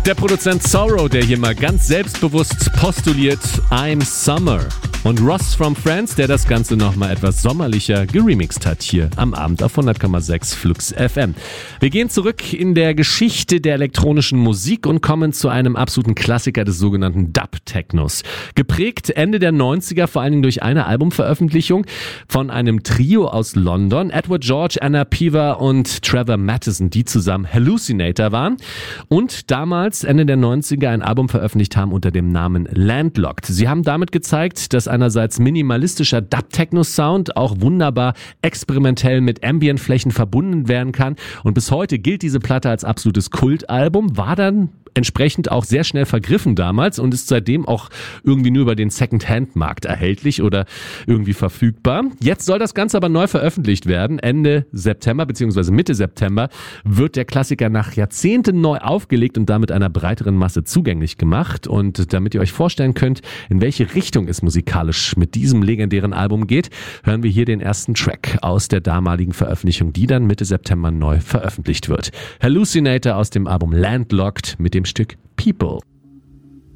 Der Produzent Sorrow, der hier mal ganz selbstbewusst postuliert, I'm Summer. Und Ross from Friends, der das Ganze nochmal etwas sommerlicher geremixed hat hier am Abend auf 100,6 Flux FM. Wir gehen zurück in der Geschichte der elektronischen Musik und kommen zu einem absoluten Klassiker des sogenannten Dub-Technos. Geprägt Ende der 90er vor allen Dingen durch eine Albumveröffentlichung von einem Trio aus London, Edward George, Anna Piva und Trevor Mattison, die zusammen Hallucinator waren und damals Ende der 90er ein Album veröffentlicht haben unter dem Namen Landlocked. Sie haben damit gezeigt, dass einerseits minimalistischer Dub-Techno-Sound auch wunderbar experimentell mit Ambient-Flächen verbunden werden kann. Und bis heute gilt diese Platte als absolutes Kultalbum, war dann entsprechend auch sehr schnell vergriffen damals und ist seitdem auch irgendwie nur über den Second-Hand-Markt erhältlich oder irgendwie verfügbar. Jetzt soll das Ganze aber neu veröffentlicht werden. Ende September bzw. Mitte September wird der Klassiker nach Jahrzehnten neu aufgelegt und damit einer breiteren Masse zugänglich gemacht. Und damit ihr euch vorstellen könnt, in welche Richtung es musikalisch mit diesem legendären Album geht, hören wir hier den ersten Track aus der damaligen Veröffentlichung, die dann Mitte September neu veröffentlicht wird. Hallucinator aus dem Album Landlocked mit dem Stück People.